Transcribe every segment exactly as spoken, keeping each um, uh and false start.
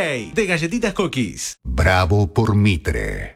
Hey, de galletitas Cookies. Bravo por Mitre.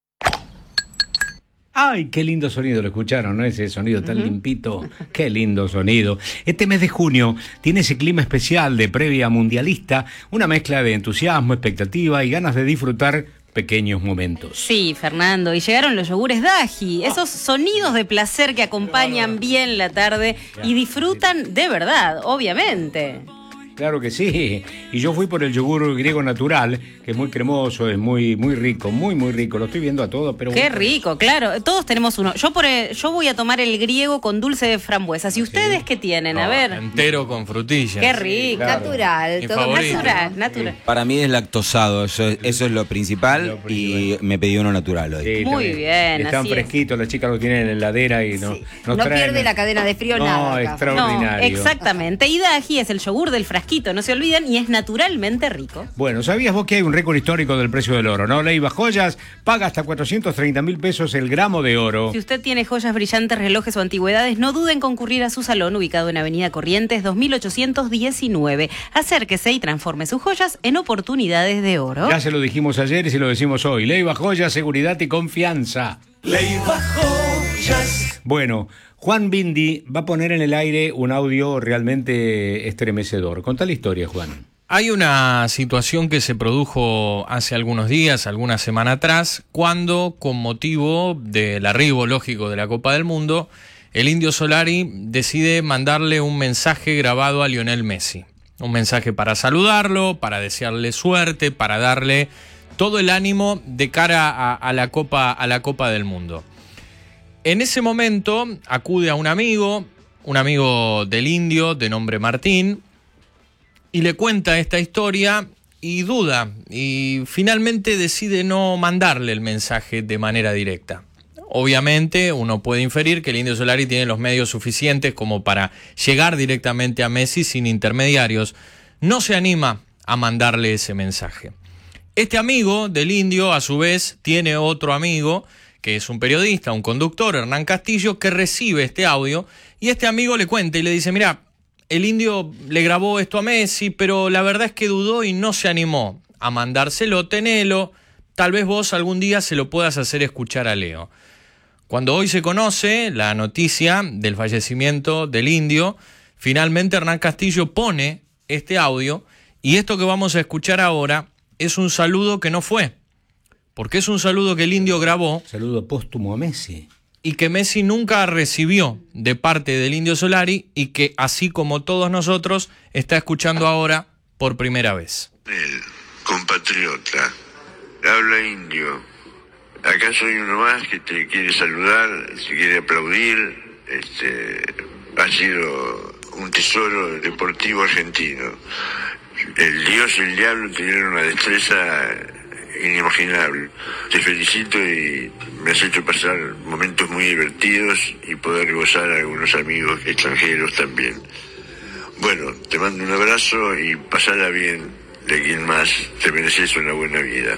Ay, qué lindo sonido, lo escucharon, ¿no? Ese sonido tan uh-huh. limpito, qué lindo sonido. Este mes de junio tiene ese clima especial de previa mundialista, una mezcla de entusiasmo, expectativa y ganas de disfrutar pequeños momentos. Sí, Fernando, y llegaron los yogures Daji, esos sonidos de placer que acompañan bien la tarde y disfrutan de verdad, obviamente. Claro que sí, y yo fui por el yogur griego natural, que es muy cremoso, es muy muy rico, muy muy rico, lo estoy viendo a todo, pero... Qué rico, claro, todos tenemos uno. Yo por el, yo voy a tomar el griego con dulce de frambuesas. ¿Y ustedes sí. qué tienen? No, a ver. Entero con frutillas. Qué rico. Claro. Natural, Mi todo favorito. natural, natural. Para mí es lactosado, eso es, eso es lo principal, lo principal. Y me pedí uno natural hoy. Sí, muy bien, están así fresquitos, las chicas lo tienen en la heladera y no... Sí. No, no traen, pierde la cadena de frío no, nada. No, extraordinario. No, exactamente. Y Daji es el yogur del frasquito, no se olviden, y es naturalmente rico. Bueno, ¿sabías vos que hay un récord histórico del precio del oro, no? Leiva Joyas paga hasta cuatrocientos treinta mil pesos el gramo de oro. Si usted tiene joyas brillantes, relojes o antigüedades, no duden en concurrir a su salón ubicado en Avenida Corrientes dos mil ochocientos diecinueve. Acérquese y transforme sus joyas en oportunidades de oro. Ya se lo dijimos ayer y se lo decimos hoy. Leiva Joyas, seguridad y confianza. Leiva Joyas. Bueno, Juan Bindi va a poner en el aire un audio realmente estremecedor. Contá la historia, Juan. Hay una situación que se produjo hace algunos días, alguna semana atrás, cuando, con motivo del arribo lógico de la Copa del Mundo, el Indio Solari decide mandarle un mensaje grabado a Lionel Messi. Un mensaje para saludarlo, para desearle suerte, para darle todo el ánimo de cara a, a la Copa, a la Copa del Mundo. En ese momento acude a un amigo, un amigo del Indio de nombre Martín, y le cuenta esta historia y duda, y finalmente decide no mandarle el mensaje de manera directa. Obviamente uno puede inferir que el Indio Solari tiene los medios suficientes como para llegar directamente a Messi sin intermediarios. No se anima a mandarle ese mensaje. Este amigo del Indio, a su vez, tiene otro amigo, que es un periodista, un conductor, Hernán Castillo, que recibe este audio, y este amigo le cuenta y le dice, mira, el Indio le grabó esto a Messi, pero la verdad es que dudó y no se animó a mandárselo. Tenelo, tal vez vos algún día se lo puedas hacer escuchar a Leo. Cuando hoy se conoce la noticia del fallecimiento del Indio, finalmente Hernán Castillo pone este audio, y esto que vamos a escuchar ahora es un saludo que no fue, porque es un saludo que el Indio grabó. Saludo póstumo a Messi. Y que Messi nunca recibió de parte del Indio Solari y que, así como todos nosotros, está escuchando ahora por primera vez. El compatriota, habla Indio. Acá soy uno más que te quiere saludar, te quiere aplaudir. Este, ha sido un tesoro deportivo argentino. El Dios y el diablo tienen una destreza inimaginable. Te felicito y me has hecho pasar momentos muy divertidos y poder gozar a algunos amigos extranjeros también. Bueno, te mando un abrazo y pasala bien de quien más te mereces una buena vida.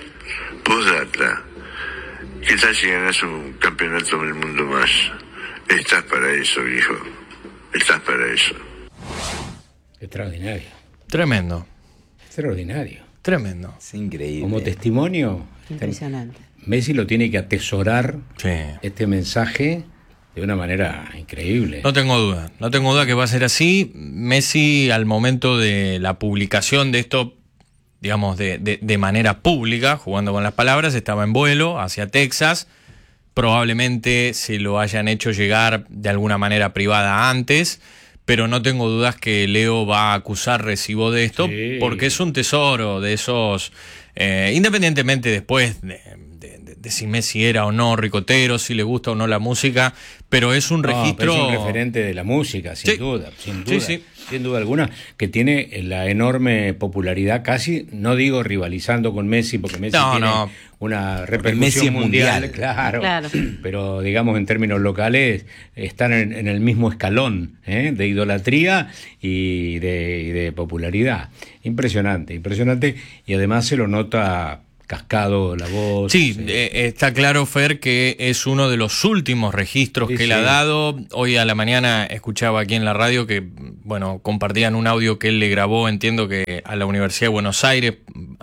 Postdata, ¿qué tal si ganas un campeonato del mundo más? Estás para eso, viejo. Estás para eso. Extraordinario. Tremendo. Extraordinario. Tremendo. Es increíble. Como testimonio, Impresionante. Messi lo tiene que atesorar, Sí. este mensaje, de una manera increíble. No tengo duda, no tengo duda que va a ser así. Messi, al momento de la publicación de esto, digamos, de, de, de manera pública, jugando con las palabras, estaba en vuelo hacia Texas. Probablemente se lo hayan hecho llegar de alguna manera privada antes, pero no tengo dudas que Leo va a acusar recibo de esto, sí, porque es un tesoro de esos, eh, independientemente después de, de, de, de si Messi era o no ricotero, si le gusta o no la música, pero es un no, registro... pero es un referente de la música, sin sí. duda, sin duda, sí, sí. sin duda alguna, que tiene la enorme popularidad, casi, no digo rivalizando con Messi, porque Messi no, tiene no. una repercusión Messi es mundial, mundial. Claro, Claro. pero digamos en términos locales están en, en el mismo escalón, ¿eh? De idolatría y de, y de popularidad. Impresionante, impresionante, y además se lo nota cascado la voz. Sí, eh. eh, está claro, Fer, que es uno de los últimos registros Sí, que sí. él ha dado. Hoy a la mañana escuchaba aquí en la radio que, bueno, compartían un audio que él le grabó, entiendo que a la Universidad de Buenos Aires,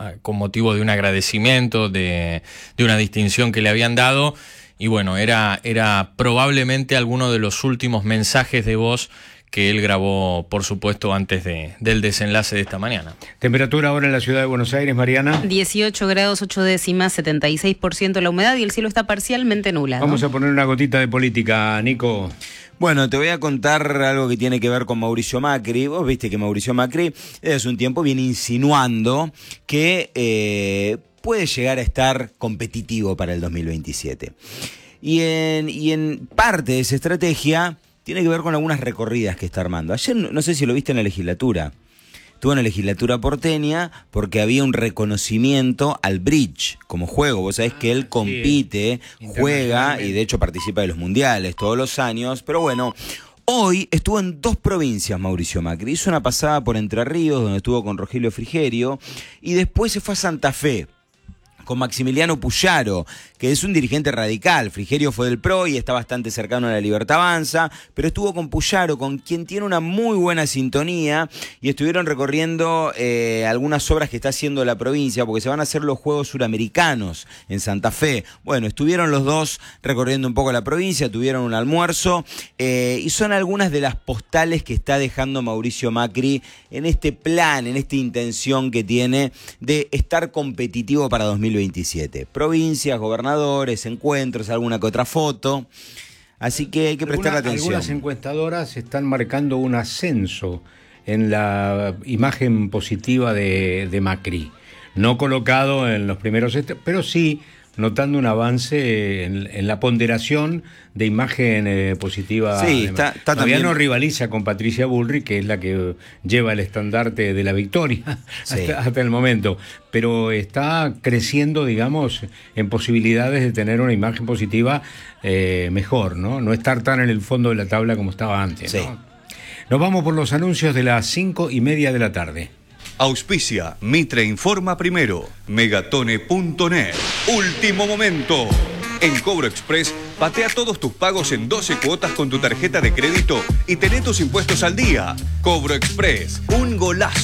con motivo de un agradecimiento, de, de una distinción que le habían dado. Y bueno, era, era probablemente alguno de los últimos mensajes de voz que él grabó, por supuesto, antes de, del desenlace de esta mañana. Temperatura ahora en la ciudad de Buenos Aires, Mariana. dieciocho grados ocho décimas, setenta y seis por ciento la humedad y el cielo está parcialmente nublado. Vamos a poner una gotita de política, Nico. Bueno, te voy a contar algo que tiene que ver con Mauricio Macri. Vos viste que Mauricio Macri desde hace un tiempo viene insinuando que eh, puede llegar a estar competitivo para el dos mil veintisiete. Y en, y en parte de esa estrategia tiene que ver con algunas recorridas que está armando. Ayer, no sé si lo viste en la legislatura, estuvo en la legislatura porteña porque había un reconocimiento al bridge como juego. Vos sabés que él compite, sí, juega y de hecho participa de los mundiales todos los años. Pero bueno, hoy estuvo en dos provincias Mauricio Macri. Hizo una pasada por Entre Ríos, donde estuvo con Rogelio Frigerio, y después se fue a Santa Fe con Maximiliano Puyaro, que es un dirigente radical. Frigerio fue del P R O y está bastante cercano a la Libertad Avanza, pero estuvo con Puyaro, con quien tiene una muy buena sintonía, y estuvieron recorriendo eh, algunas obras que está haciendo la provincia, porque se van a hacer los Juegos Suramericanos en Santa Fe. Bueno, estuvieron los dos recorriendo un poco la provincia, tuvieron un almuerzo, eh, y son algunas de las postales que está dejando Mauricio Macri en este plan, en esta intención que tiene de estar competitivo para dos mil veintisiete. Provincias, gobernadores, encuentros, alguna que otra foto. Así que hay que prestar Alguna, atención. Algunas encuestadoras están marcando un ascenso en la imagen positiva de, de Macri. No colocado en los primeros, est- pero sí notando un avance en, en la ponderación de imagen eh, positiva. Sí, de está, Macri. está Todavía también. no rivaliza con Patricia Bullrich, que es la que lleva el estandarte de la victoria Sí. hasta, hasta el momento, pero está creciendo, digamos, en posibilidades de tener una imagen positiva eh, mejor, ¿no? No estar tan en el fondo de la tabla como estaba antes, Sí. ¿no? Nos vamos por los anuncios de las cinco y media de la tarde. Auspicia Mitre Informa Primero, megatone punto net. Último momento. En Cobro Express, patea todos tus pagos en doce cuotas con tu tarjeta de crédito y tené tus impuestos al día. Cobro Express, un golazo.